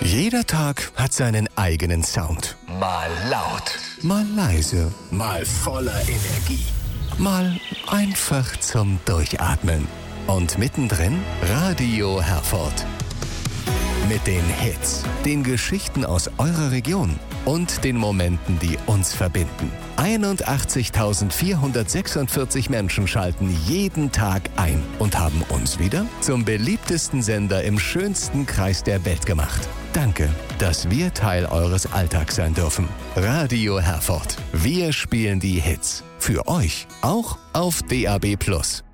Jeder Tag hat seinen eigenen Sound. Mal laut, Mal leise, mal voller Energie. mal einfach zum Durchatmen. Und mittendrin Radio Herford. Mit den Hits, den Geschichten aus eurer Region und den Momenten, die uns verbinden. 81.446 Menschen schalten jeden Tag ein und haben uns wieder zum beliebtesten Sender im schönsten Kreis der Welt gemacht. Danke, dass wir Teil eures Alltags sein dürfen. Radio Herford. Wir spielen die Hits. Für euch. Auch auf DAB+.